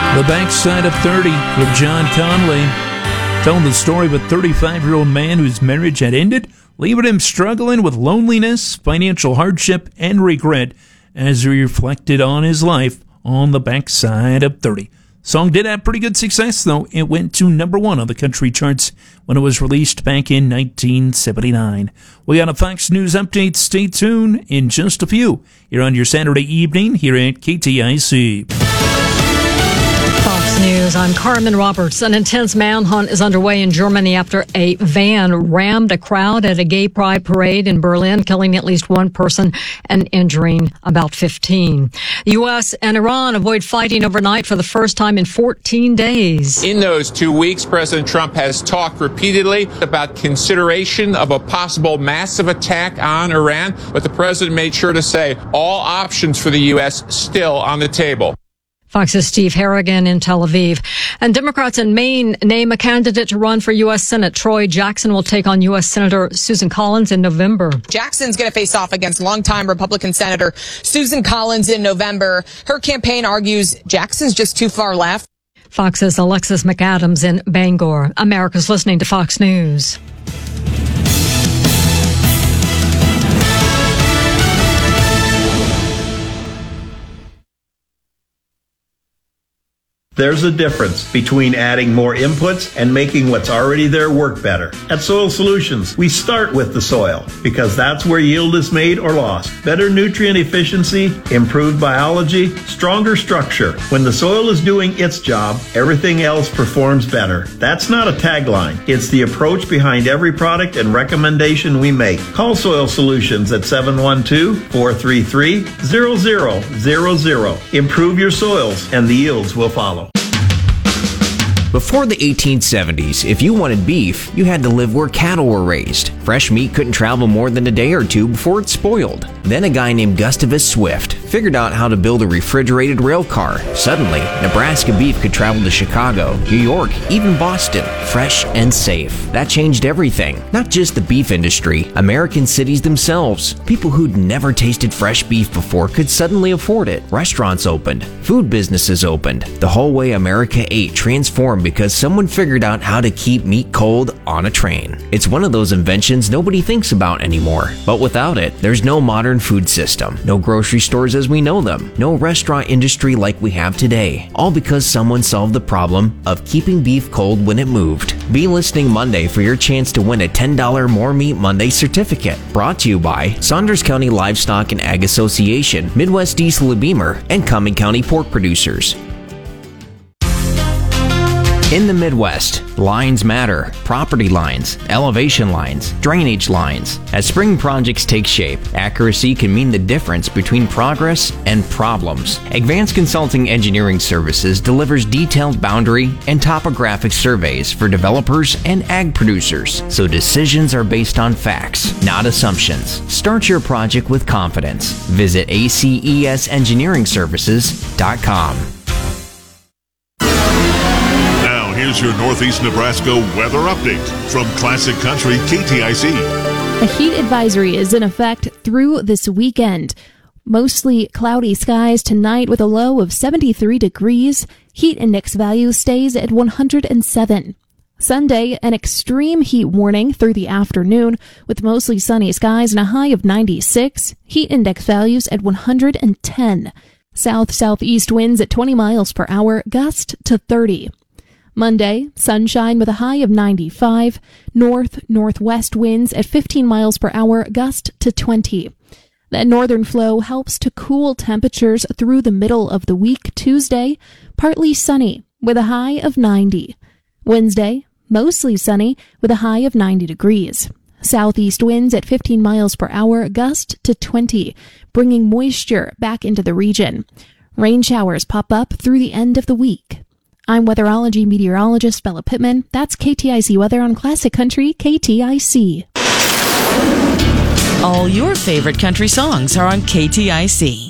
The Backside of 30 with John Conley, telling the story of a 35-year-old man whose marriage had ended, leaving him struggling with loneliness, financial hardship, and regret as he reflected on his life on the backside of 30. Song did have pretty good success, though. It went to number 1 on the country charts when it was released back in 1979. We got a Fox News update. Stay tuned in just a few. You're on your Saturday evening here at KTIC. Fox News, I'm Carmen Roberts. An intense manhunt is underway in Germany after a van rammed a crowd at a gay pride parade in Berlin, killing at least one person and injuring about 15. The U.S. and Iran avoid fighting overnight for the first time in 14 days. In those 2 weeks, President Trump has talked repeatedly about consideration of a possible massive attack on Iran, but the president made sure to say all options for the U.S. still on the table. Fox's Steve Harrigan in Tel Aviv. And Democrats in Maine name a candidate to run for U.S. Senate. Troy Jackson will take on U.S. Senator Susan Collins in November. Jackson's going to face off against longtime Republican Senator Susan Collins in November. Her campaign argues Jackson's just too far left. Fox's Alexis McAdams in Bangor. America's listening to Fox News. There's a difference between adding more inputs and making what's already there work better. At Soil Solutions, we start with the soil because that's where yield is made or lost. Better nutrient efficiency, improved biology, stronger structure. When the soil is doing its job, everything else performs better. That's not a tagline. It's the approach behind every product and recommendation we make. Call Soil Solutions at 712-433-0000. Improve your soils and the yields will follow. Before the 1870s, if you wanted beef, you had to live where cattle were raised. Fresh meat couldn't travel more than a day or two before it spoiled. Then a guy named Gustavus Swift figured out how to build a refrigerated rail car. Suddenly, Nebraska beef could travel to Chicago, New York, even Boston, fresh and safe. That changed everything. Not just the beef industry, American cities themselves. People who'd never tasted fresh beef before could suddenly afford it. Restaurants opened. Food businesses opened. The whole way America ate transformed because someone figured out how to keep meat cold on a train. It's one of those inventions nobody thinks about anymore. But without it, there's no modern food system, no grocery stores as we know them, no restaurant industry like we have today. All because someone solved the problem of keeping beef cold when it moved. Be listening Monday for your chance to win a $10 More Meat Monday certificate. Brought to you by Saunders County Livestock and Ag Association, Midwest Diesel and Beamer, and Cumming County Pork Producers. In the Midwest, lines matter. Property lines, elevation lines, drainage lines. As spring projects take shape, accuracy can mean the difference between progress and problems. Advanced Consulting Engineering Services delivers detailed boundary and topographic surveys for developers and ag producers, so decisions are based on facts, not assumptions. Start your project with confidence. Visit ACESengineeringservices.com. Here's your Northeast Nebraska weather update from Classic Country KTIC. A heat advisory is in effect through this weekend. Mostly cloudy skies tonight with a low of 73 degrees. Heat index value stays at 107. Sunday, an extreme heat warning through the afternoon with mostly sunny skies and a high of 96. Heat index values at 110. South-southeast winds at 20 miles per hour, gust to 30. Monday, sunshine with a high of 95, north-northwest winds at 15 miles per hour, gust to 20. That northern flow helps to cool temperatures through the middle of the week. Tuesday, partly sunny with a high of 90. Wednesday, mostly sunny with a high of 90 degrees. Southeast winds at 15 miles per hour, gust to 20, bringing moisture back into the region. Rain showers pop up through the end of the week. I'm weatherology meteorologist Bella Pittman. That's KTIC weather on Classic Country KTIC. All your favorite country songs are on KTIC.